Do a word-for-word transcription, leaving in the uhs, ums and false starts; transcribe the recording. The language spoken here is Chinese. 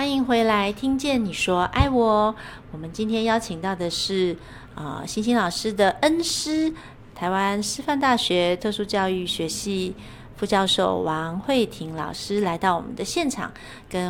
欢迎回来，听见你说爱我。我们今天邀请到的是呃星星老师的恩师，台湾师范大学特殊教育学系副教授王慧婷老师来到我们的现场，跟